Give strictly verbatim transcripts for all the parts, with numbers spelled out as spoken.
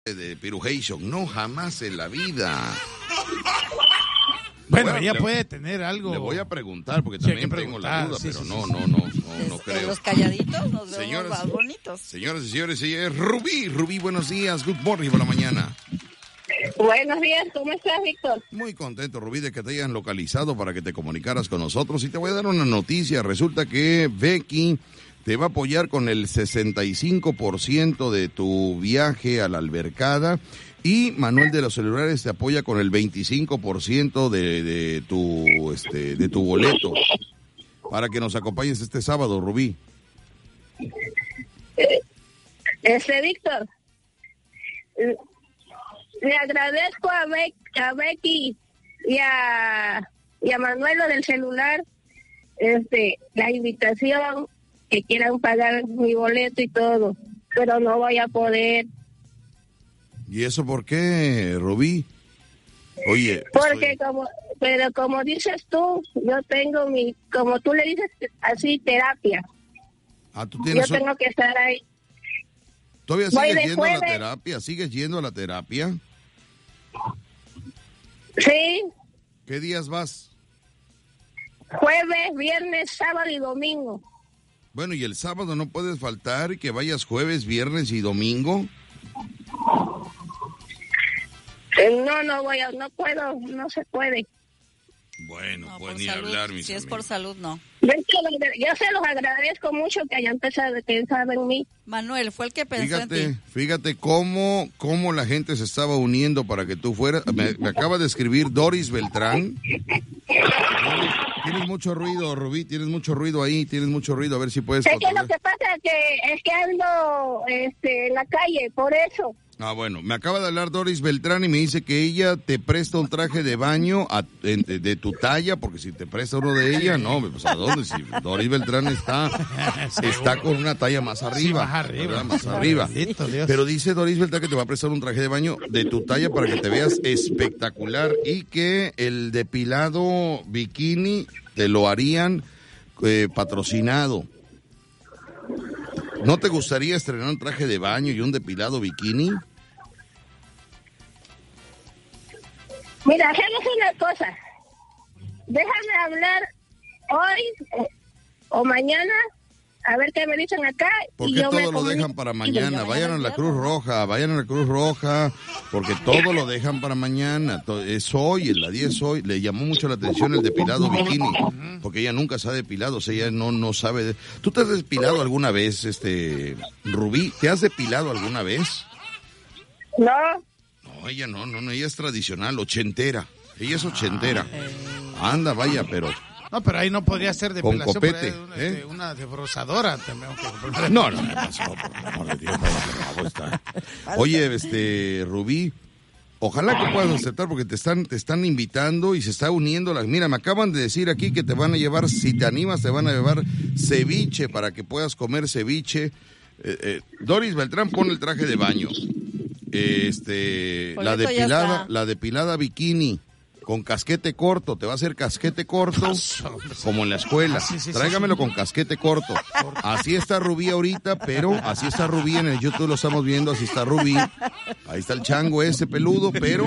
de Pirujation, no, jamás en la vida. Bueno, Bueno, ella le- puede tener algo. Le voy a preguntar porque Sí, hay también que tengo la preguntar, duda, sí, pero sí, no, sí, no, no, no, no Este, creo. los calladitos nos vemos Señoras, más bonitos. Señoras y señores, ella es Rubí. Rubí, buenos días. Good morning por la mañana. Buenos días, ¿cómo estás, Víctor? Muy contento, Rubí, de que te hayan localizado para que te comunicaras con nosotros. Y te voy a dar una noticia. Resulta que Becky te va a apoyar con el sesenta y cinco por ciento de tu viaje a la albercada. Y Manuel de los Celulares te apoya con el veinticinco por ciento de, de, tu, este, de tu boleto. Para que nos acompañes este sábado, Rubí. Este, Víctor, le agradezco a, Be a Becky y a, y a Manuelo del celular este, la invitación, que quieran pagar mi boleto y todo, pero no voy a poder. ¿Y eso por qué, Rubí? Oye, Porque estoy- como, pero como dices tú, yo tengo mi, como tú le dices así, terapia. ah, tú Yo tienes un- tengo que estar ahí. ¿Todavía voy sigues de yendo a la jueves. terapia? ¿Sigues yendo a la terapia? Sí, ¿Qué días vas? jueves, viernes, sábado y domingo. Bueno, y el sábado no puedes faltar, que vayas jueves, viernes y domingo. Eh, No, no voy a, no puedo, no se puede. Bueno, No, pues por ni salud. hablar, mis Si es amigos. por salud, no. Yo, se los- yo se los agradezco mucho que hayan empezado a pensar en mí. Manuel fue el que pensó en Fíjate, ti. fíjate cómo, cómo la gente se estaba uniendo para que tú fueras. Me, me acaba de escribir Doris Beltrán. Doris, tienes mucho ruido, Rubí, tienes mucho ruido ahí, tienes mucho ruido. A ver si puedes Es que lo controlar. que pasa es que, es que ando este, en la calle, por eso. Ah, bueno, me acaba de hablar Doris Beltrán y me dice que ella te presta un traje de baño a- en- de, de tu talla, porque si te presta uno de ella, no, pues ¿a dónde? Si Doris Beltrán está, está con una talla más arriba, más arriba. ¿verdad? Más arriba. Bendito Dios. Pero dice Doris Beltrán que te va a prestar un traje de baño de tu talla para que te veas espectacular y que el depilado bikini te lo harían eh, patrocinado. ¿No te gustaría estrenar un traje de baño y un depilado bikini? Mira, hacemos una cosa. Déjame hablar hoy o, o mañana, a ver qué me dicen acá. ¿Por y qué yo me todo lo comunico. dejan para ya mañana? mañana Vayan a es la Cruz viernes, ¿no? Roja, vayan a la Cruz Roja, porque todo lo dejan para mañana. To- Es hoy, el día es hoy. Le llamó mucho la atención el depilado bikini, porque ella nunca se ha depilado, o sea, ella no, no sabe. de- ¿Tú te has depilado alguna vez, este, Rubí? ¿Te has depilado alguna vez? No, No, ella no, no, no, ella es tradicional, ochentera. Ella es ochentera. Anda, vaya, pero... No, pero ahí no podría ser Con depilación. copete, pero hay una, ¿eh? este, una desbrozadora. Tenemos que comprar. No, no, me pasó, por el amor de Dios, vaya, qué bravo está. Oye, este, Rubí, ojalá que puedas aceptar porque te están, te están invitando y se está uniendo. La, mira, me acaban de decir aquí que te van a llevar, si te animas, te van a llevar ceviche para que puedas comer ceviche. Eh, eh, Doris Beltrán pone el traje de baño. Este, la Boleto ya depilada, está. la depilada bikini. Con casquete corto, te va a hacer casquete corto como en la escuela. Ah, sí, sí, sí, Tráigamelo con casquete corto. Así está Rubí ahorita, pero así está Rubí en el YouTube, lo estamos viendo, así está Rubí. Ahí está el chango ese peludo, pero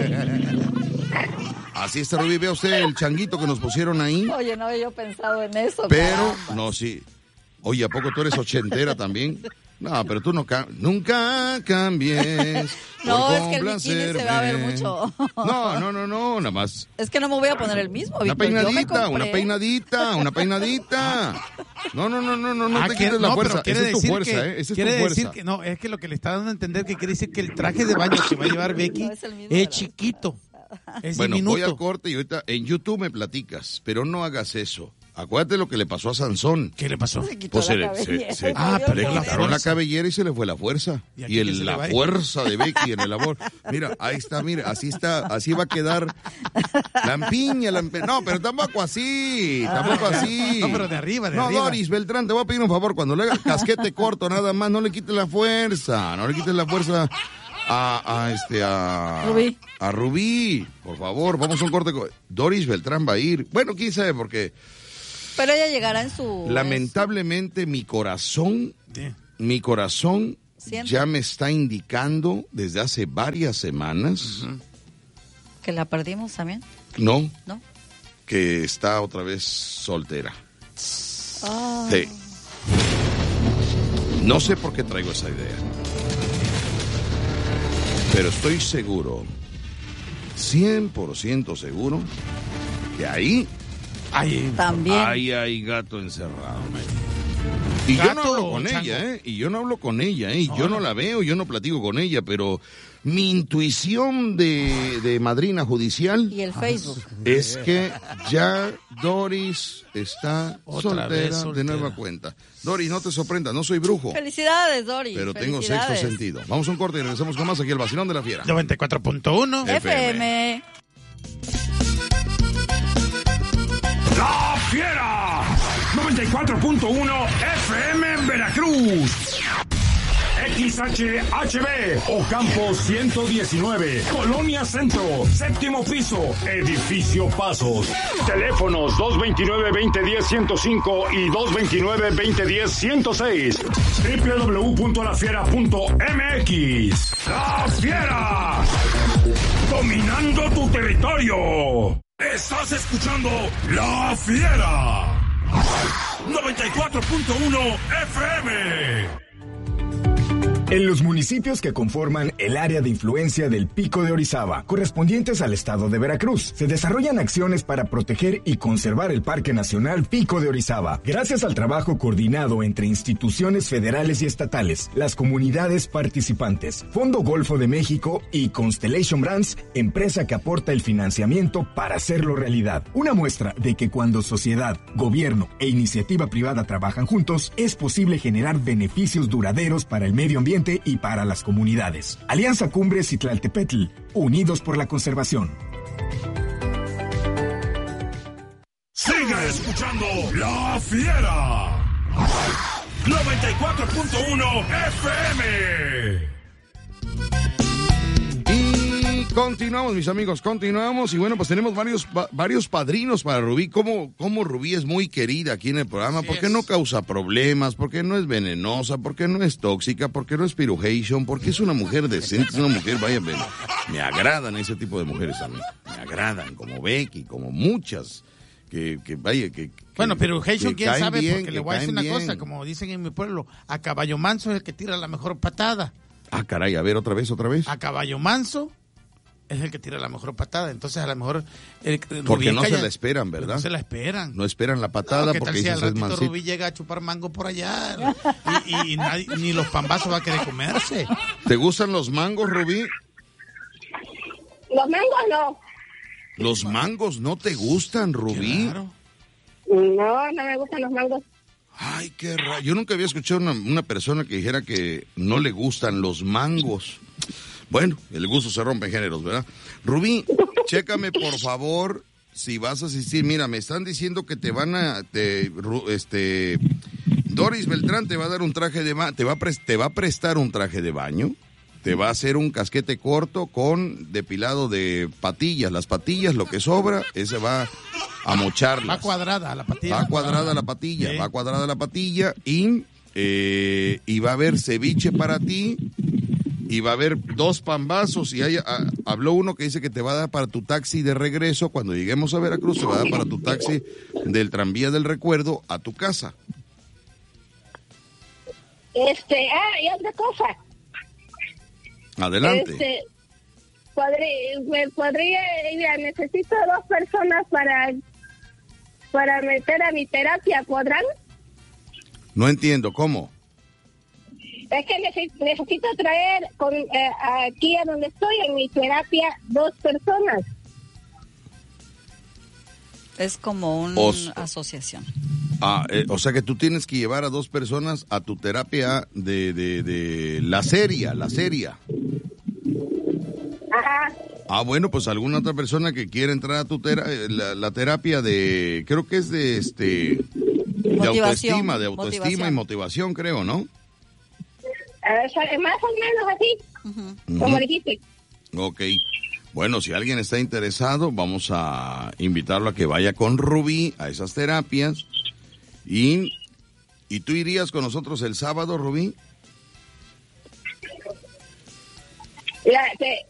así está Rubí. Vea usted el changuito que nos pusieron ahí, Oye, no había yo pensado en eso. pero caramba. no, sí. Oye, ¿a poco tú eres ochentera también? No, pero tú no cam- nunca cambies. No, por es que el bikini se va a ver complacerme. mucho. No, no, no, no, nada más. Es que no me voy a poner el mismo, Una Víctor. Yo me peinadita, compré- una peinadita, una peinadita. No, no, no, no, no, no Ah, te quiere- quites la no, pero fuerza. quiere Esa es tu decir fuerza, que- ¿eh? Esa es quiere tu fuerza. decir que no, es que lo que le está dando a entender que quiere decir que el traje de baño que va a llevar Becky No es el mismo es de la- chiquito, es Bueno, diminuto. voy al corte y ahorita en YouTube me platicas, pero no hagas eso. Acuérdate lo que le pasó a Sansón. ¿Qué le pasó? Se quitó Pues la se le- cabellera, se- se- Ah, perdió pero el la Le poder. quitaron la fuerza. cabellera y se le fue la fuerza. ¿Y aquí Y qué el- se le la va a ir? fuerza de Becky en el amor. Mira, ahí está, mira, así está, así va a quedar. Lampiña, lampiña. No, pero tampoco así, tampoco así. No, pero de arriba, de no, arriba. Doris Beltrán, te voy a pedir un favor, cuando le hagas casquete corto nada más, no le quites la fuerza, no le quites la fuerza a, a este, a Rubí. a Rubí, por favor, vamos a un corte. co- Doris Beltrán va a ir. Bueno, quién sabe, porque Pero ella llegará en su... lamentablemente mi corazón, Sí. mi corazón Siento. ya me está indicando desde hace varias semanas, uh-huh. ¿Que la perdimos también? No, ¿No? que está otra vez soltera. Oh. Sí. No sé por qué traigo esa idea, pero estoy seguro, cien por ciento seguro, que ahí, ahí también ahí hay gato encerrado. Y ¿Gato yo no hablo con chango? ella, ¿eh? Y yo no hablo con ella, ¿eh? Y No, yo no no. la veo, yo no platico con ella, pero mi intuición de, de madrina judicial y el Facebook es que ya Doris está Otra vez soltera, soltera. de nueva cuenta. Doris, no te sorprendas, no soy brujo, Felicidades, Dori. pero tengo Felicidades. sexto sentido. Vamos a un corte y regresamos con más aquí el Vacilón de la Fiera. noventa y cuatro punto uno. F M. ¡La Fiera! noventa y cuatro punto uno F M Veracruz. X H H B Ocampo ciento diecinueve, Colonia Centro, séptimo piso, Edificio Pasos. Teléfonos dos veintinueve, veinte diez, ciento cinco y dos veintinueve, veinte diez, ciento seis. doble u doble u doble u punto la fiera punto m x. ¡La Fiera! Dominando tu territorio. Estás escuchando La Fiera. noventa y cuatro punto uno F M. En los municipios que conforman el área de influencia del Pico de Orizaba, correspondientes al estado de Veracruz, se desarrollan acciones para proteger y conservar el Parque Nacional Pico de Orizaba. Gracias al trabajo coordinado entre instituciones federales y estatales, las comunidades participantes, Fondo Golfo de México y Constellation Brands, empresa que aporta el financiamiento para hacerlo realidad. Una muestra de que cuando sociedad, gobierno e iniciativa privada trabajan juntos, es posible generar beneficios duraderos para el medio ambiente y para las comunidades. Alianza Cumbres y Tlaltepetl, unidos por la conservación. Sigue escuchando La Fiera. noventa y cuatro punto uno F M. Y continuamos, mis amigos, continuamos. Y bueno, pues tenemos varios va- varios padrinos para Rubí. Como como Rubí es muy querida aquí en el programa, Así porque es. no causa problemas, porque no es venenosa, porque no es tóxica, porque no es pirujation, porque es una mujer decente, es una mujer, vaya, me, me agradan ese tipo de mujeres a mí. Me agradan, como Becky, como muchas, que, que vaya, que... que- Bueno, pero Heison, que quién caen sabe, bien, porque que le voy a decir caen una cosa, bien. como dicen en mi pueblo, a caballo manso es el que tira la mejor patada. Ah, caray, a ver, otra vez, otra vez. A caballo manso es el que tira la mejor patada. Entonces, a lo mejor... El, Porque Rubí no se calla- la esperan, ¿verdad? No se la esperan. No esperan la patada No, ¿qué porque tal si al dices es ratito mansito. Rubí llega a chupar mango por allá? Y, y nadie- ni los pambazos va a querer comerse. ¿Te gustan los mangos, Rubí? Los mangos no. ¿Los mangos no te gustan, Rubí? Claro. No, no me gustan los mangos. Ay, qué raro. Yo nunca había escuchado una, una persona que dijera que no le gustan los mangos. Bueno, el gusto se rompe en géneros, ¿verdad? Rubí, chécame por favor si vas a asistir. Mira, me están diciendo que te van a... Te, Ru- este Doris Beltrán te va a dar un traje de baño, te va a pres- te va a prestar un traje de baño, te va a hacer un casquete corto con depilado de patillas. Las patillas, lo que sobra, ese va a mocharlas. Va cuadrada la patilla. Va cuadrada la patilla, Sí. va cuadrada la patilla y, eh, y va a haber ceviche para ti y va a haber dos pambazos y hay, a- habló uno que dice que te va a dar para tu taxi de regreso cuando lleguemos a Veracruz, te va a dar para tu taxi del tranvía del recuerdo a tu casa. Este, ah, y otra cosa. Adelante. Este, podría, me podría, mira, necesito dos personas para, para meter a mi terapia, ¿podrán? No entiendo, ¿cómo? Es que necesi- necesito traer con, eh, aquí a donde estoy, en mi terapia, dos personas. Es como una Os- asociación. Ah, eh, o sea que tú tienes que llevar a dos personas a tu terapia de, de, de la seria, la seria. Ajá. Ah, bueno, pues alguna otra persona que quiera entrar a tu tera- eh, la, la terapia de, creo que es de este, de Motivación, autoestima, de autoestima motivación. y motivación, creo, ¿no? Eh, so- más o menos así, Ujú. como dijiste. Ok. Bueno, si alguien está interesado, vamos a invitarlo a que vaya con Rubí a esas terapias. Y, ¿y tú irías con nosotros el sábado, Rubí? La, que,